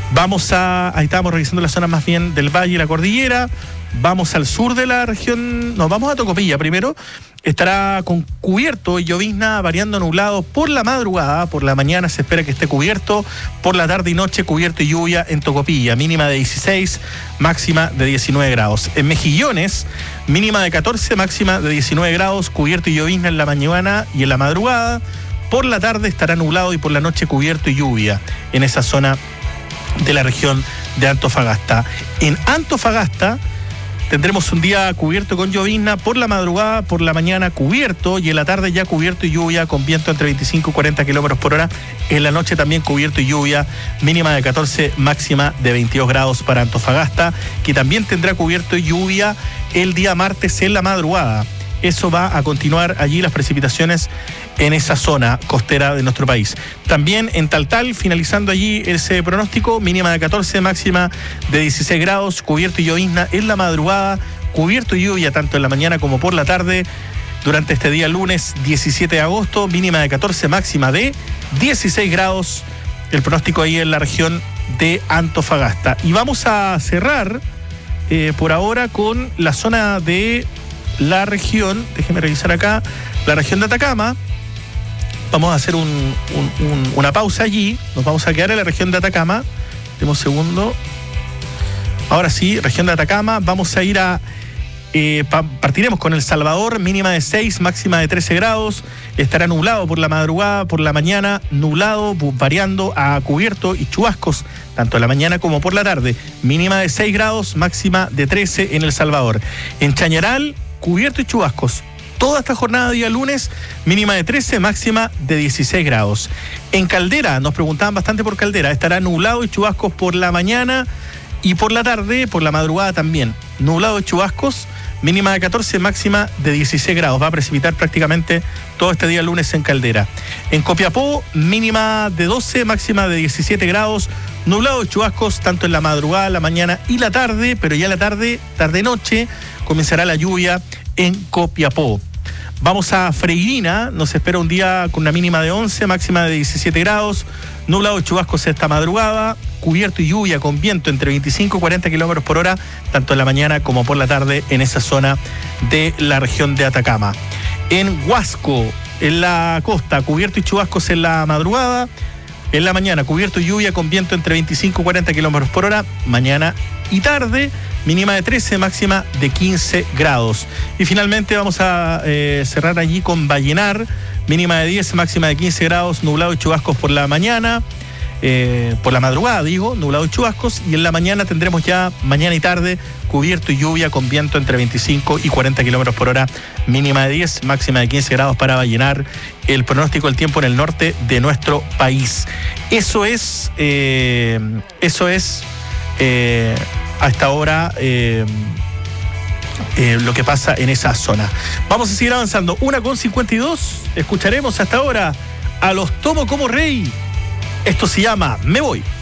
Ahí estábamos revisando la zona más bien del valle y la cordillera. Vamos al sur de la región, vamos a Tocopilla primero. Estará con cubierto y llovizna, variando nublado por la madrugada. Por la mañana se espera que esté cubierto. Por la tarde y noche cubierto y lluvia en Tocopilla. Mínima de 16, máxima de 19 grados. En Mejillones, mínima de 14, máxima de 19 grados. Cubierto y llovizna en la mañana y en la madrugada. Por la tarde estará nublado y por la noche cubierto y lluvia en esa zona de la región de Antofagasta. En Antofagasta tendremos un día cubierto con llovizna por la madrugada, por la mañana cubierto y en la tarde ya cubierto y lluvia con viento entre 25 y 40 kilómetros por hora. En la noche también cubierto y lluvia, mínima de 14, máxima de 22 grados para Antofagasta, que también tendrá cubierto y lluvia el día martes en la madrugada. Eso va a continuar allí las precipitaciones en esa zona costera de nuestro país. También en Taltal, finalizando allí ese pronóstico, mínima de 14, máxima de 16 grados, cubierto y llovizna en la madrugada, cubierto y lluvia tanto en la mañana como por la tarde. Durante este día lunes 17 de agosto, mínima de 14, máxima de 16 grados. El pronóstico ahí en la región de Antofagasta. Y vamos a cerrar por ahora con la zona de la región, déjeme revisar acá, la región de Atacama. Vamos a hacer una pausa allí, nos vamos a quedar en la región de Atacama. Demos un segundo. Ahora sí, región de Atacama, vamos a ir a... partiremos con El Salvador, mínima de 6, máxima de 13 grados. Estará nublado por la madrugada, por la mañana nublado, variando a cubierto y chubascos, tanto en la mañana como por la tarde. Mínima de 6 grados, máxima de 13 en El Salvador. En Chañaral, cubierto y chubascos. Toda esta jornada día lunes, mínima de 13, máxima de 16 grados. En Caldera, nos preguntaban bastante por Caldera, estará nublado y chubascos por la mañana y por la tarde, por la madrugada también. Nublado y chubascos, mínima de 14, máxima de 16 grados. Va a precipitar prácticamente todo este día lunes en Caldera. En Copiapó, mínima de 12, máxima de 17 grados. Nublado y chubascos tanto en la madrugada, la mañana y la tarde, pero ya la tarde-noche comenzará la lluvia en Copiapó. Vamos a Freirina, nos espera un día con una mínima de 11, máxima de 17 grados, nublado y chubascos esta madrugada, cubierto y lluvia con viento entre 25 y 40 kilómetros por hora, tanto en la mañana como por la tarde en esa zona de la región de Atacama. En Huasco, en la costa, cubierto y chubascos en la madrugada, en la mañana cubierto y lluvia con viento entre 25 y 40 kilómetros por hora, mañana y tarde, mínima de 13, máxima de 15 grados. Y finalmente vamos a cerrar allí con Vallenar, mínima de 10, máxima de 15 grados, nublado y chubascos por la mañana, por la madrugada nublado y chubascos, y en la mañana tendremos ya mañana y tarde cubierto y lluvia con viento entre 25 y 40 kilómetros por hora, mínima de 10, máxima de 15 grados para Vallenar. El pronóstico del tiempo en el norte de nuestro país. Eso es a esta hora lo que pasa en esa zona. Vamos a seguir avanzando. 1:52. Escucharemos hasta ahora a Los Tomo como Rey. Esto se llama Me Voy.